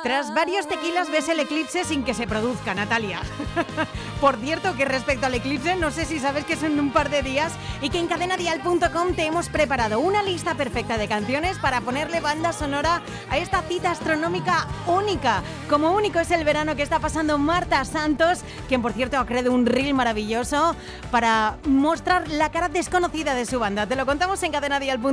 Tras varios tequilas ves el eclipse sin que se produzca, Natalia. Por cierto, que respecto al eclipse, no sé si sabes que es en un par de días y que en cadenadial.com te hemos preparado una lista perfecta de canciones para ponerle banda sonora a esta cita astronómica única. Como único es el verano que está pasando Marta Santos, quien por cierto ha creado un reel maravilloso para mostrar la cara desconocida de su banda. Te lo contamos en cadenadial.com.